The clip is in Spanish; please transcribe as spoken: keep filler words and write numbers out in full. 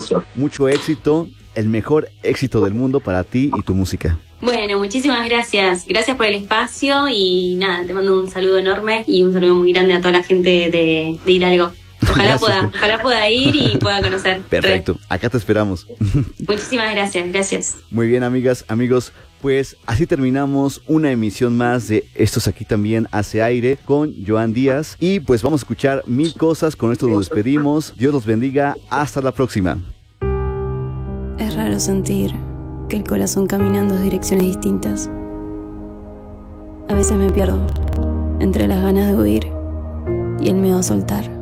negocio. Mucho éxito, el mejor éxito del mundo para ti y tu música. Bueno, muchísimas gracias. Gracias por el espacio y nada, te mando un saludo enorme y un saludo muy grande a toda la gente de, de Hidalgo. Ojalá pueda, ojalá pueda ir y pueda conocer. Perfecto, acá te esperamos. Muchísimas gracias, gracias. Muy bien, amigas, amigos, pues así terminamos una emisión más de Estos Aquí También Hace Aire con Joan Díaz. Y pues vamos a escuchar mil cosas, con esto nos despedimos. Dios los bendiga, hasta la próxima. Es raro sentir que el corazón camina en dos direcciones distintas. A veces me pierdo entre las ganas de huir y el miedo a soltar.